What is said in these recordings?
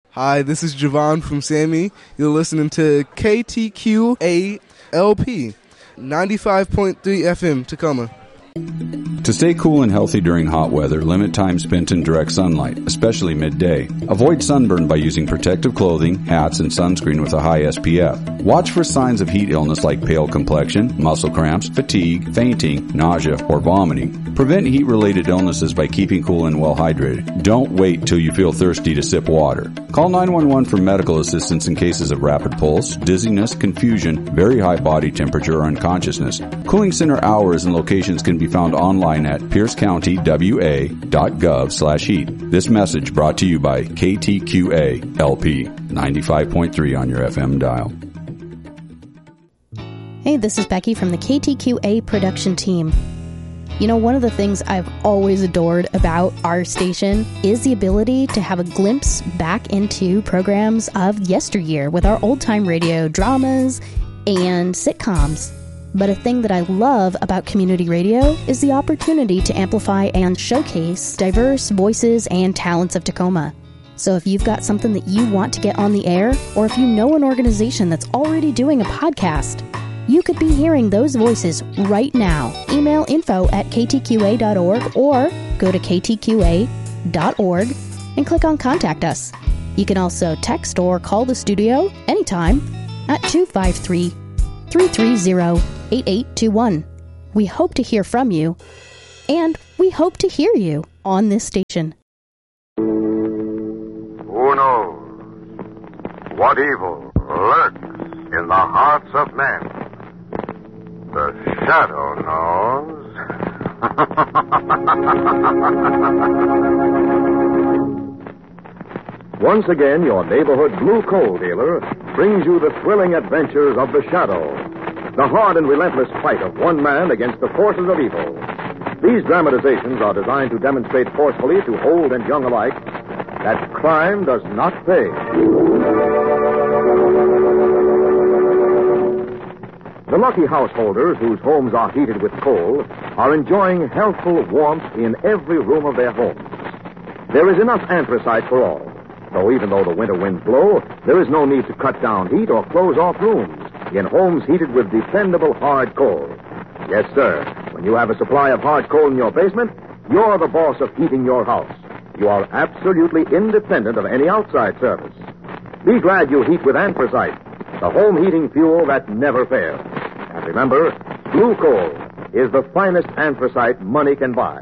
Hi, this is Javon from Sammy. You're listening to KTQA LP, 95.3 FM, Tacoma. To stay cool and healthy during hot weather, limit time spent in direct sunlight, especially midday. Avoid sunburn by using protective clothing, hats, and sunscreen with a high SPF. Watch for signs of heat illness like pale complexion, muscle cramps, fatigue, fainting, nausea, or vomiting. Prevent heat-related illnesses by keeping cool and well hydrated. Don't wait till you feel thirsty to sip water. Call 911 for medical assistance in cases of rapid pulse, dizziness, confusion, very high body temperature, or unconsciousness. Cooling center hours and locations can be found online at piercecountywa.gov/heat. This message brought to you by KTQA LP 95.3 on your FM dial. Hey, this is Becky from the KTQA production team. You know, one of the things I've always adored about our station is the ability to have a glimpse back into programs of yesteryear with our old-time radio dramas and sitcoms. But a thing that I love about community radio is the opportunity to amplify and showcase diverse voices and talents of Tacoma. So if you've got something that you want to get on the air, or if you know an organization that's already doing a podcast, you could be hearing those voices right now. Email info@ktqa.org or go to ktqa.org and click on Contact Us. You can also text or call the studio anytime at 253-330-8821. We hope to hear from you, and we hope to hear you on this station. Who knows what evil lurks in the hearts of men? The Shadow knows. Once again, your neighborhood blue coal dealer brings you the thrilling adventures of the Shadow, the hard and relentless fight of one man against the forces of evil. These dramatizations are designed to demonstrate forcefully to old and young alike that crime does not pay. The lucky householders whose homes are heated with coal are enjoying healthful warmth in every room of their homes. There is enough anthracite for all. So even though the winter winds blow, there is no need to cut down heat or close off rooms in homes heated with dependable hard coal. Yes, sir. When you have a supply of hard coal in your basement, you're the boss of heating your house. You are absolutely independent of any outside service. Be glad you heat with anthracite, the home heating fuel that never fails. And remember, blue coal is the finest anthracite money can buy.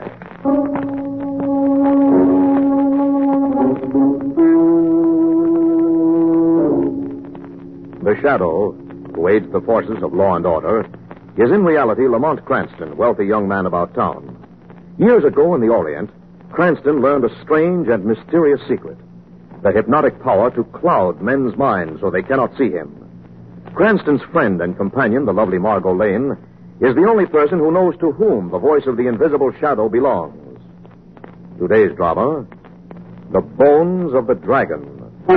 The Shadow, who aids the forces of law and order, is in reality Lamont Cranston, wealthy young man about town. Years ago in the Orient, Cranston learned a strange and mysterious secret, the hypnotic power to cloud men's minds so they cannot see him. Cranston's friend and companion, the lovely Margot Lane, is the only person who knows to whom the voice of the invisible Shadow belongs. Today's drama, The Bones of the Dragon.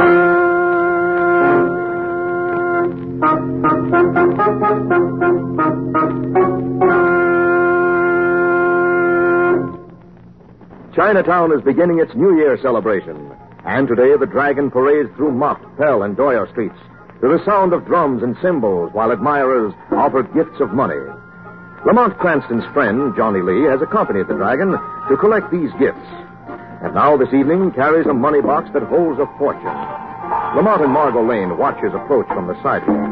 Chinatown is beginning its New Year celebration, and today the dragon parades through Mott, Pell, and Doyer streets to the sound of drums and cymbals while admirers offer gifts of money. Lamont Cranston's friend, Johnny Lee, has accompanied the dragon to collect these gifts, and now this evening carries a money box that holds a fortune. Lamont and Margot Lane watch his approach from the sidewalk.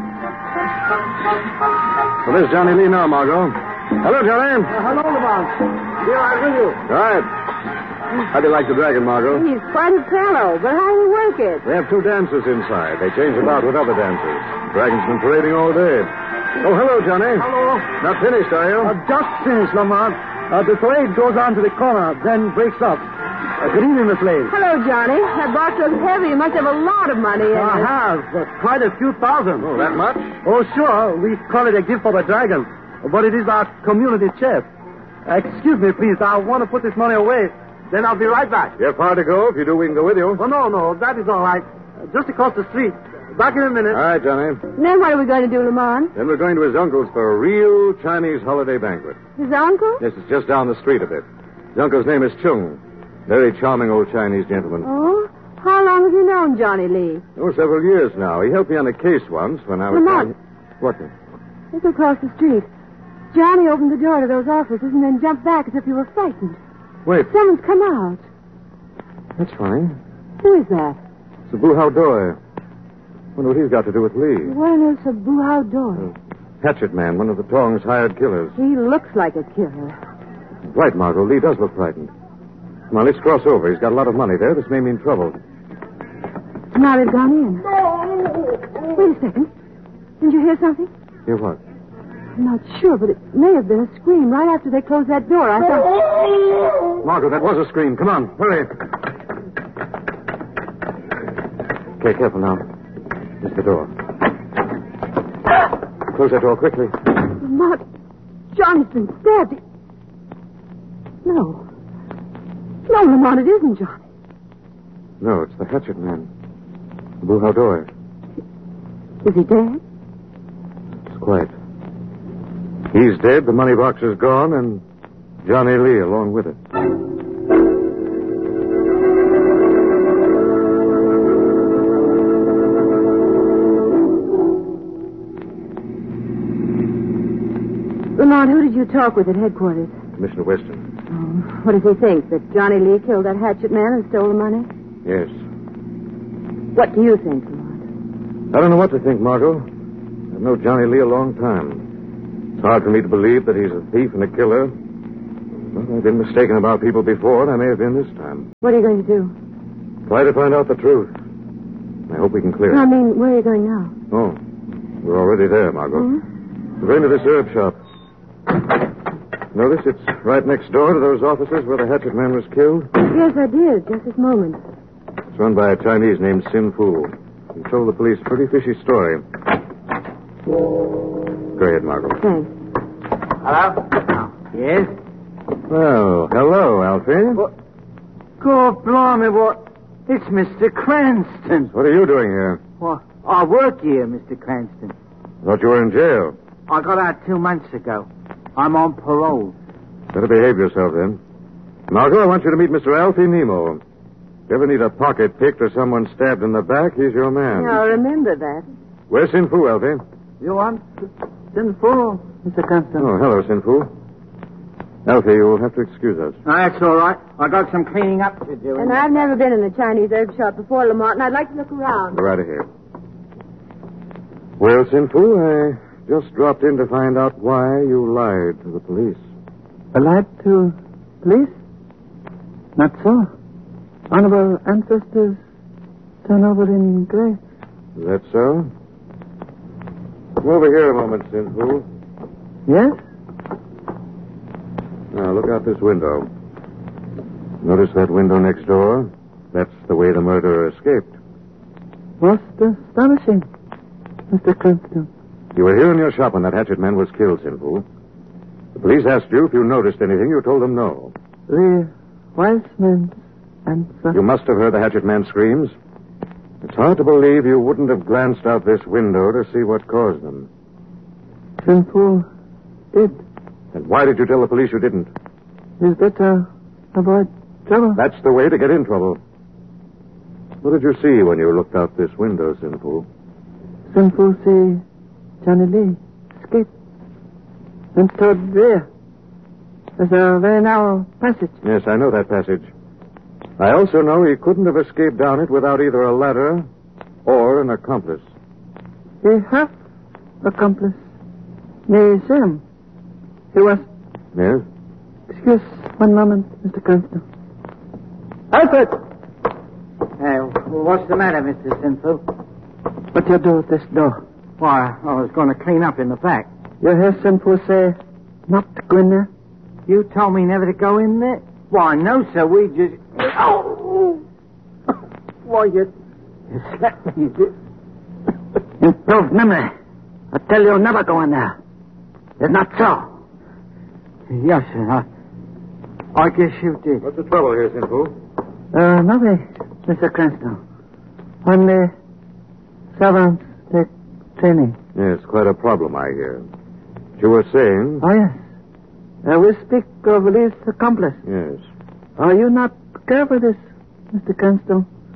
Well, there's Johnny Lee now, Margot. Hello, Johnny. Hello, Lamont. Here, I'm with you. Right. How do you like the dragon, Margot? He's quite a fellow, but how do you work it? They have two dancers inside. They change about with other dancers. The dragon's been parading all day. Oh, hello, Johnny. Hello. Not finished, are you? Just finished, Lamont. The parade goes on to the corner, then breaks up. Good evening, Miss Lane. Hello, Johnny. That box looks heavy. You must have a lot of money in it. I have. Quite a few thousand. Oh, that much? Oh, sure. We call it a gift for the dragon. But it is our community chest. Excuse me, please. I want to put this money away. Then I'll be right back. You have far to go. If you do, we can go with you. Oh, no. That is all right. Just across the street. Back in a minute. All right, Johnny. Then what are we going to do, Lamont? Then we're going to his uncle's for a real Chinese holiday banquet. His uncle? Yes, it's just down the street a bit. His uncle's name is Chung. Very charming old Chinese gentleman. Oh? How long have you known Johnny Lee? Oh, several years now. He helped me on a case once when I was... Lamont. What? Look across the street. Johnny opened the door to those offices and then jumped back as if he were frightened. Wait, Someone's come out. that's funny. Who is that? It's a Buhau Doi. Wonder what he's got to do with Lee. What on earth's a Buhau Doi? Hatchet Man, one of the Tong's hired killers. He looks like a killer. Right, Margot. Lee does look frightened. Come on, let's cross over. He's got a lot of money there. This may mean trouble. Now they've gone in. Wait a second. Didn't you hear something? Hear what? I'm not sure, but it may have been a scream right after they closed that door. I thought... Margot, that was a scream. Come on, hurry. Okay, careful now. Here's the door. Close that door quickly. Lamont, Johnny's been stabbed. No. No, Lamont, it isn't Johnny. No, it's the Hatchet Man. Buhau Doi. Is he dead? It's quiet. He's dead, the money box is gone, and Johnny Lee along with it. Lamont, who did you talk with at headquarters? Commissioner Weston. Oh, what does he think? That Johnny Lee killed that Hatchet Man and stole the money? Yes. What do you think, Lamont? I don't know what to think, Margot. I've known Johnny Lee a long time. It's hard for me to believe that he's a thief and a killer. Well, I've been mistaken about people before, and I may have been this time. What are you going to do? Try to find out the truth. I hope we can clear I it. mean, where are you going now? Oh, we're already there, Margot. Hmm? We're going to this herb shop. Notice it's right next door to those offices where the Hatchet Man was killed. Yes, I did, just this moment. It's run by a Chinese named Sin Fu. He told the police a pretty fishy story. Go ahead, Margot. Thanks. Hello? Yes? Well, hello, Alfie. What? God blimey, what? It's Mr. Cranston. What are you doing here? Well, I work here, Mr. Cranston. Thought you were in jail. I got out 2 months ago. I'm on parole. Better behave yourself, then. Margot, I want you to meet Mr. Alfie Nemo. If you ever need a pocket picked or someone stabbed in the back, he's your man. Now, remember that. Where's Sin Fu, Alfie? You want Sinful, Mr. Cranston? Oh, hello, Sin Fu. Alfie, you'll have to excuse us. Oh, that's all right. I got some cleaning up to do. And I've never been in the Chinese herb shop before, Lamont, and I'd like to look around. Go right ahead. Well, Sin Fu, I just dropped in to find out why you lied to the police. I lied to police? Not so. Honorable ancestors turn over in grace. Is that so? Come over here a moment, Sin Fu. Yes? Now, look out this window. Notice that window next door? That's the way the murderer escaped. Most astonishing, Mr. Cranston. You were here in your shop when that Hatchet Man was killed, Sin Fu. The police asked you if you noticed anything. You told them no. The wise man's answer. You must have heard the Hatchet Man screams. It's hard to believe you wouldn't have glanced out this window to see what caused them. Sinful did. And why did you tell the police you didn't? Is better avoid trouble. That's the way to get in trouble. What did you see when you looked out this window, Sin Fu? Sinful see Johnny Lee escape. And toward there. There's a very narrow passage. Yes, I know that passage. I also know he couldn't have escaped down it without either a ladder or an accomplice. He have accomplice. Me see him. He was... Yes? Excuse 1 moment, Mr. Cranston. Alfred! What's the matter, Mr. Sinful? What you do with this door? Why, I was going to clean up in the back. You hear Sinful say not to go in there? You told me never to go in there? Why, no, sir. We just... Oh! Why, you slapped me, you did. Improved memory. I tell you, never go in there. It's not so. Yes, sir. I guess you did. What's the trouble here, Sin Fu? Nothing, Mr. Cranston. Only servants take training. Yes, quite a problem, I hear. You were saying... Oh, yes. We speak of Lee's accomplice. Yes. Are you not careful this, Mr. Cranston?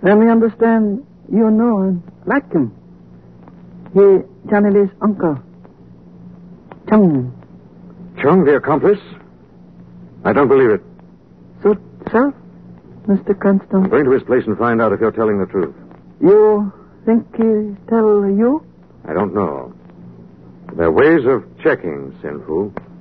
Let me understand you know and like him. He Johnny Lee's uncle. Chung. Chung, the accomplice? I don't believe it. Suit self, Mr. Cranston? I'm going to his place and find out if you're telling the truth. You think he tell you? I don't know. There are ways of checking, Sin Fu.